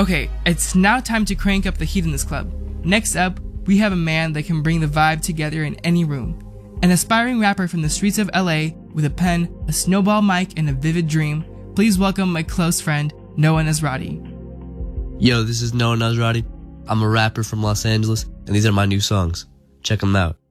Okay, it's now time to crank up the heat in this club. Next up, we have a man that can bring the vibe together in any room. An aspiring rapper from the streets of LA with a pen, a snowball mic, and a vivid dream. Please welcome my close friend, Noah Nasrati. Yo, this is Noah Nasrati. I'm a rapper from Los Angeles, and these are my new songs. Check them out.